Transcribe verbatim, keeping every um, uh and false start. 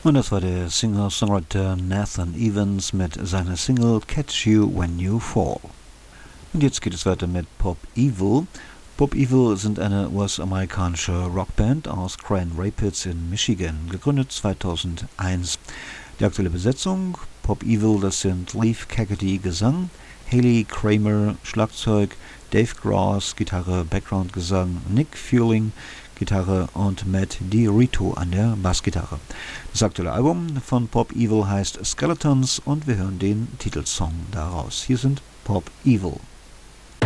Und das war der Singer-Songwriter Nathan Evans mit seiner Single Catch You When You Fall. Und jetzt geht es weiter mit Pop Evil. Pop Evil sind eine U S-amerikanische Rockband aus Grand Rapids in Michigan, gegründet zweitausendeins. Die aktuelle Besetzung: Pop Evil, das sind Leif Cackety Gesang, Haley Kramer Schlagzeug, Dave Gross Gitarre, Background-Gesang, Nick Fueling Gitarre und Matt DiRito an der Bassgitarre. Das aktuelle Album von Pop Evil heißt Skeletons und wir hören den Titelsong daraus. Hier sind Pop Evil.